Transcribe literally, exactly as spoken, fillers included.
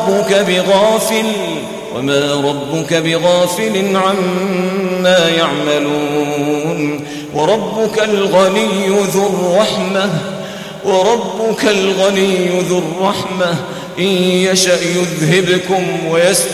ربك بغافل وما ربك بغافل عما يعملون وربك الغني ذو الرحمة وربك الغني ذو الرحمة إن يشأ يذهبكم ويستغفر